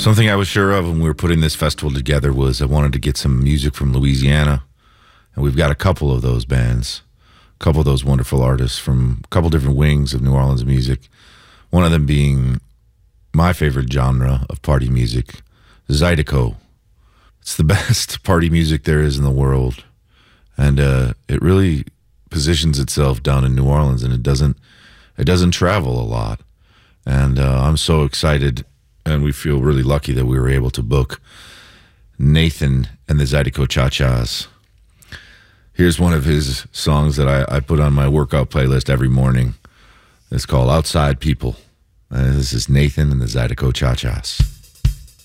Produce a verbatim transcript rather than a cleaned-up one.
Something I was sure of when we were putting this festival together was I wanted to get some music from Louisiana, and we've got a couple of those bands, a couple of those wonderful artists from a couple different wings of New Orleans music, one of them being my favorite genre of party music, Zydeco. It's the best party music there is in the world, and uh, it really positions itself down in New Orleans, and it doesn't it doesn't travel a lot. And uh, I'm so excited, and we feel really lucky that we were able to book Nathan and the Zydeco Cha-Chas. Here's one of his songs that I, I put on my workout playlist every morning. It's called Outside People. And this is Nathan and the Zydeco Cha-Chas.